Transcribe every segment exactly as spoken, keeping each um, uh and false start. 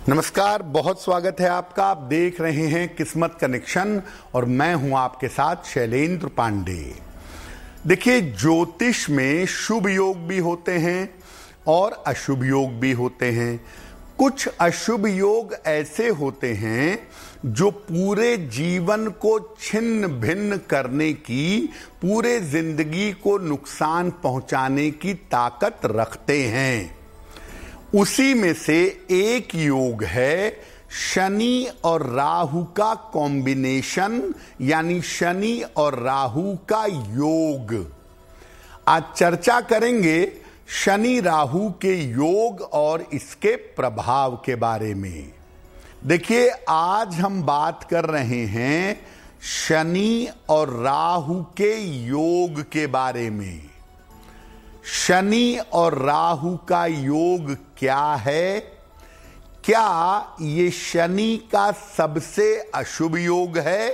नमस्कार, बहुत स्वागत है आपका। आप देख रहे हैं किस्मत कनेक्शन और मैं हूं आपके साथ शैलेंद्र पांडे। देखिए, ज्योतिष में शुभ योग भी होते हैं और अशुभ योग भी होते हैं। कुछ अशुभ योग ऐसे होते हैं जो पूरे जीवन को छिन्न भिन्न करने की, पूरे जिंदगी को नुकसान पहुंचाने की ताकत रखते हैं। उसी में से एक योग है शनि और राहु का कॉम्बिनेशन, यानी शनि और राहु का योग। आज चर्चा करेंगे शनि राहु के योग और इसके प्रभाव के बारे में। देखिए, आज हम बात कर रहे हैं शनि और राहु के योग के बारे में। शनि और राहु का योग क्या है? क्या ये शनि का सबसे अशुभ योग है?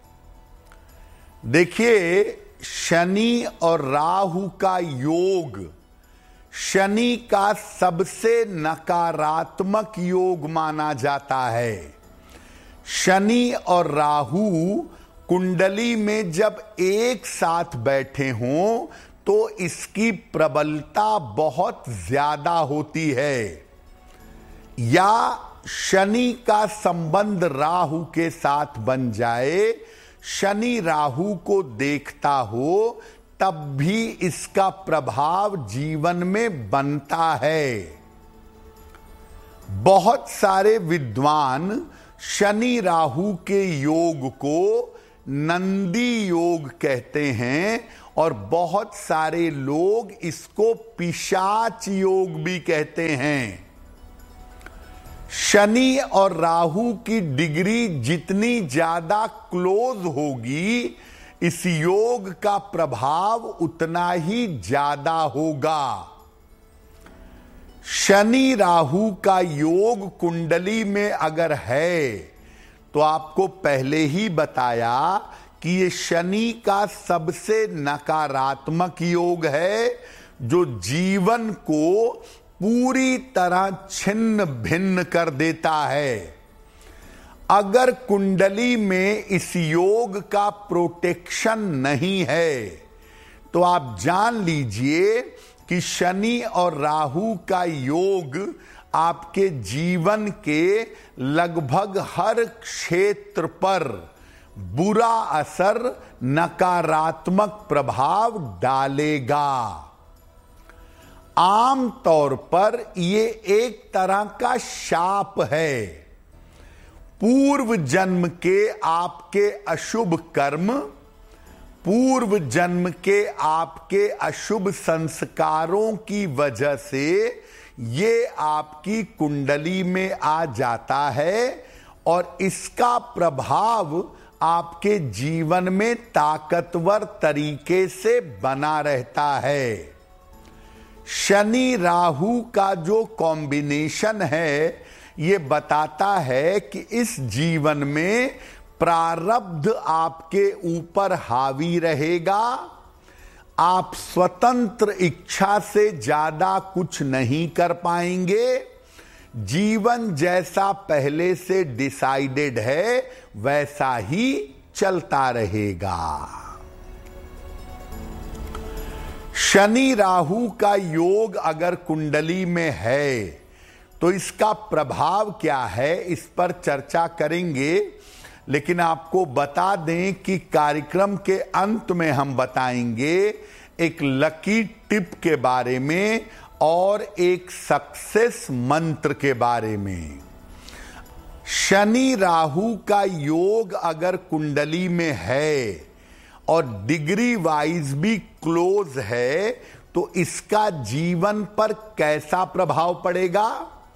देखिए, शनि और राहु का योग शनि का सबसे नकारात्मक योग माना जाता है। शनि और राहु कुंडली में जब एक साथ बैठे हों तो इसकी प्रबलता बहुत ज्यादा होती है। या शनि का संबंध राहु के साथ बन जाए, शनि राहु को देखता हो, तब भी इसका प्रभाव जीवन में बनता है। बहुत सारे विद्वान शनि राहु के योग को नंदी योग कहते हैं और बहुत सारे लोग इसको पिशाच योग भी कहते हैं। शनि और राहु की डिग्री जितनी ज्यादा क्लोज होगी, इस योग का प्रभाव उतना ही ज्यादा होगा। शनि राहु का योग कुंडली में अगर है तो आपको पहले ही बताया कि ये शनि का सबसे नकारात्मक योग है, जो जीवन को पूरी तरह छिन्न भिन्न कर देता है। अगर कुंडली में इस योग का प्रोटेक्शन नहीं है तो आप जान लीजिए कि शनि और राहु का योग आपके जीवन के लगभग हर क्षेत्र पर बुरा असर, नकारात्मक प्रभाव डालेगा। आम तौर पर ये एक तरह का शाप है। पूर्व जन्म के आपके अशुभ कर्म, पूर्व जन्म के आपके अशुभ संस्कारों की वजह से ये आपकी कुंडली में आ जाता है और इसका प्रभाव आपके जीवन में ताकतवर तरीके से बना रहता है। शनि राहु का जो कॉम्बिनेशन है, ये बताता है कि इस जीवन में प्रारब्ध आपके ऊपर हावी रहेगा। आप स्वतंत्र इच्छा से ज्यादा कुछ नहीं कर पाएंगे। जीवन जैसा पहले से डिसाइडेड है वैसा ही चलता रहेगा। शनि राहु का योग अगर कुंडली में है तो इसका प्रभाव क्या है, इस पर चर्चा करेंगे। लेकिन आपको बता दें कि कार्यक्रम के अंत में हम बताएंगे एक लकी टिप के बारे में और एक सक्सेस मंत्र के बारे में। शनि राहु का योग अगर कुंडली में है और डिग्री वाइज भी क्लोज है तो इसका जीवन पर कैसा प्रभाव पड़ेगा?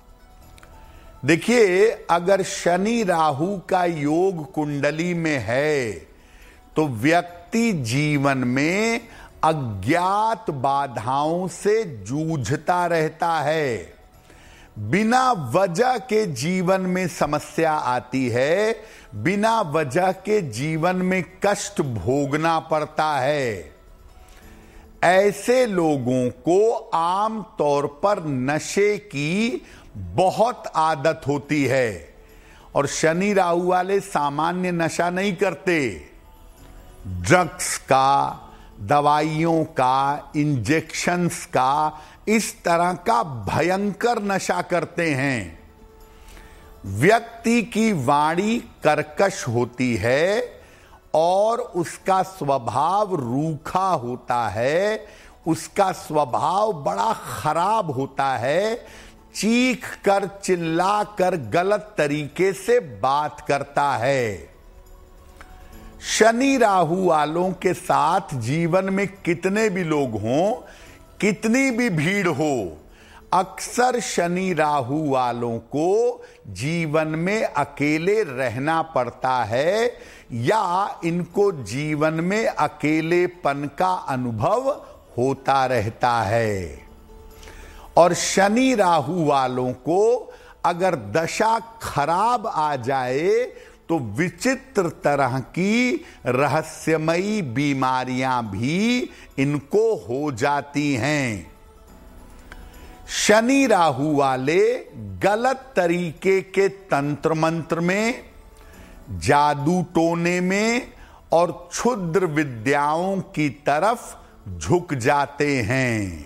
देखिए, अगर शनि राहु का योग कुंडली में है तो व्यक्ति जीवन में अज्ञात बाधाओं से जूझता रहता है। बिना वजह के जीवन में समस्या आती है, बिना वजह के जीवन में कष्ट भोगना पड़ता है। ऐसे लोगों को आम तौर पर नशे की बहुत आदत होती है। और शनि राहु वाले सामान्य नशा नहीं करते, ड्रग्स का, दवाइयों का, इंजेक्शंस का, इस तरह का भयंकर नशा करते हैं। व्यक्ति की वाणी कर्कश होती है और उसका स्वभाव रूखा होता है, उसका स्वभाव बड़ा खराब होता है, चीख कर चिल्ला कर गलत तरीके से बात करता है। शनि राहु वालों के साथ जीवन में कितने भी लोग हों, कितनी भी भीड़ हो, अक्सर शनि राहु वालों को जीवन में अकेले रहना पड़ता है या इनको जीवन में अकेलेपन का अनुभव होता रहता है। और शनि राहु वालों को अगर दशा खराब आ जाए तो विचित्र तरह की रहस्यमयी बीमारियां भी इनको हो जाती हैं। शनि राहु वाले गलत तरीके के तंत्र मंत्र में, जादू टोने में और क्षुद्र विद्याओं की तरफ झुक जाते हैं।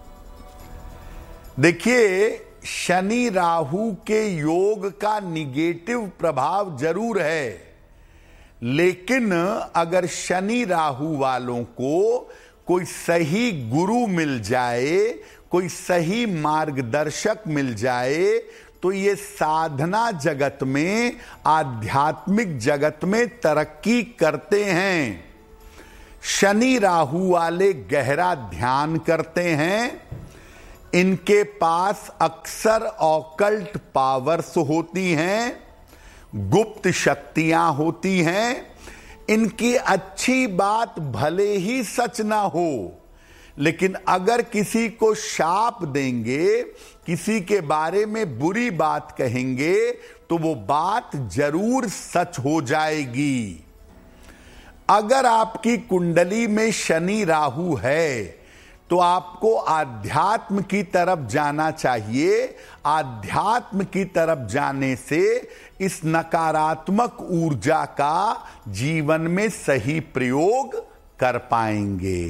देखिए, शनि राहु के योग का निगेटिव प्रभाव जरूर है, लेकिन अगर शनि राहु वालों को कोई सही गुरु मिल जाए, कोई सही मार्गदर्शक मिल जाए, तो ये साधना जगत में, आध्यात्मिक जगत में तरक्की करते हैं। शनि राहु वाले गहरा ध्यान करते हैं, इनके पास अक्सर ऑकल्ट पावर्स होती हैं, गुप्त शक्तियां होती हैं। इनकी अच्छी बात भले ही सच ना हो, लेकिन अगर किसी को शाप देंगे, किसी के बारे में बुरी बात कहेंगे, तो वो बात जरूर सच हो जाएगी। अगर आपकी कुंडली में शनि राहु है तो आपको आध्यात्म की तरफ जाना चाहिए। आध्यात्म की तरफ जाने से इस नकारात्मक ऊर्जा का जीवन में सही प्रयोग कर पाएंगे।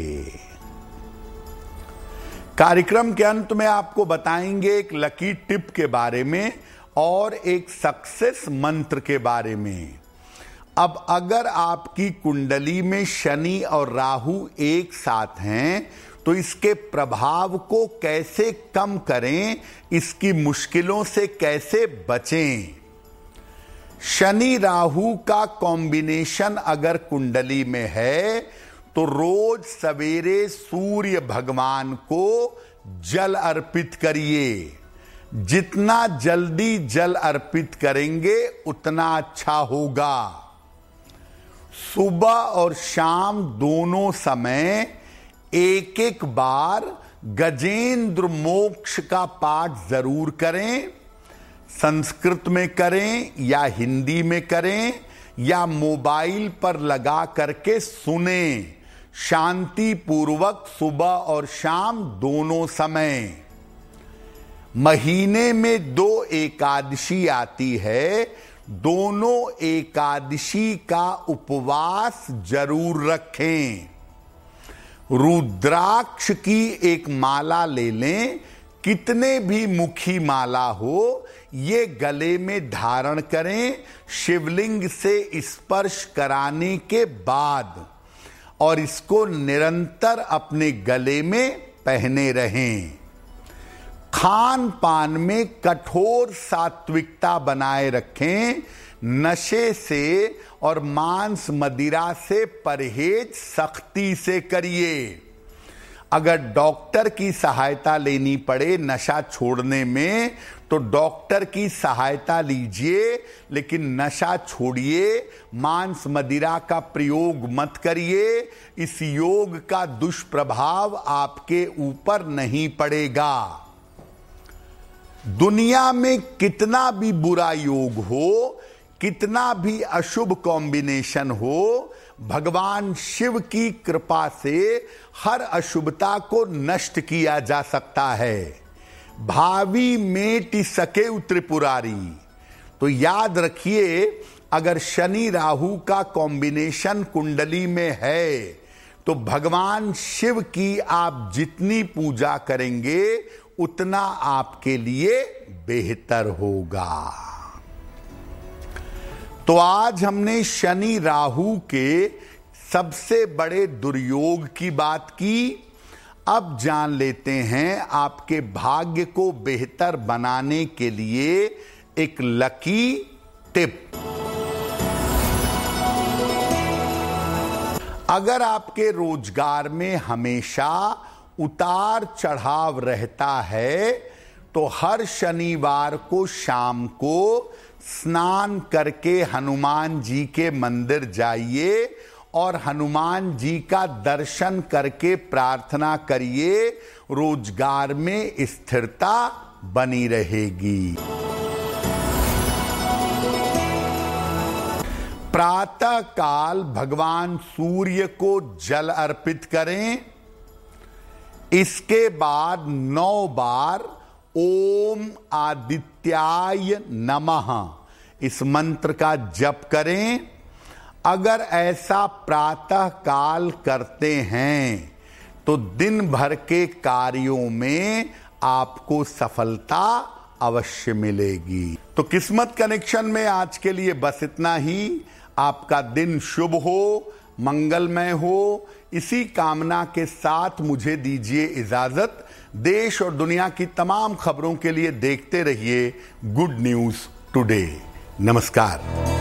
कार्यक्रम के अंत में आपको बताएंगे एक लकी टिप के बारे में और एक सक्सेस मंत्र के बारे में। अब अगर आपकी कुंडली में शनि और राहु एक साथ हैं तो इसके प्रभाव को कैसे कम करें, इसकी मुश्किलों से कैसे बचें। शनि राहु का कॉम्बिनेशन अगर कुंडली में है तो रोज सवेरे सूर्य भगवान को जल अर्पित करिए। जितना जल्दी जल अर्पित करेंगे उतना अच्छा होगा। सुबह और शाम दोनों समय एक एक बार गजेंद्र मोक्ष का पाठ जरूर करें। संस्कृत में करें या हिंदी में करें या मोबाइल पर लगा करके सुने, शांति पूर्वक सुबह और शाम दोनों समय। महीने में दो एकादशी आती है, दोनों एकादशी का उपवास जरूर रखें। रुद्राक्ष की एक माला ले लें, कितने भी मुखी माला हो, ये गले में धारण करें शिवलिंग से स्पर्श कराने के बाद, और इसको निरंतर अपने गले में पहने रहें। खान पान में कठोर सात्विकता बनाए रखें। नशे से और मांस मदिरा से परहेज सख्ती से करिए। अगर डॉक्टर की सहायता लेनी पड़े नशा छोड़ने में तो डॉक्टर की सहायता लीजिए, लेकिन नशा छोड़िए, मांस मदिरा का प्रयोग मत करिए। इस योग का दुष्प्रभाव आपके ऊपर नहीं पड़ेगा। दुनिया में कितना भी बुरा योग हो, कितना भी अशुभ कॉम्बिनेशन हो, भगवान शिव की कृपा से हर अशुभता को नष्ट किया जा सकता है। भावी मेटि सके त्रिपुरारी। तो याद रखिए, अगर शनि राहु का कॉम्बिनेशन कुंडली में है तो भगवान शिव की आप जितनी पूजा करेंगे उतना आपके लिए बेहतर होगा। तो आज हमने शनि राहु के सबसे बड़े दुर्योग की बात की। अब जान लेते हैं आपके भाग्य को बेहतर बनाने के लिए एक लकी टिप। अगर आपके रोजगार में हमेशा उतार चढ़ाव रहता है तो हर शनिवार को शाम को स्नान करके हनुमान जी के मंदिर जाइए और हनुमान जी का दर्शन करके प्रार्थना करिए, रोजगार में स्थिरता बनी रहेगी। प्रातः काल भगवान सूर्य को जल अर्पित करें। इसके बाद नौ बार ओम आदित्याय नमः इस मंत्र का जप करें। अगर ऐसा प्रातः काल करते हैं तो दिन भर के कार्यों में आपको सफलता अवश्य मिलेगी। तो किस्मत कनेक्शन में आज के लिए बस इतना ही। आपका दिन शुभ हो, मंगलमय हो, इसी कामना के साथ मुझे दीजिए इजाजत। देश और दुनिया की तमाम खबरों के लिए देखते रहिए गुड न्यूज टुडे। नमस्कार।